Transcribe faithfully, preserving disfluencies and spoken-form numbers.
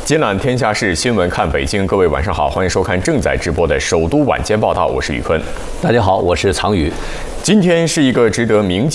接览天下事，新闻看北京。各位晚上好，欢迎收看正在直播的首都晚间报道，我是宇坤。 大家好，我是常宇。 今天是一个值得铭记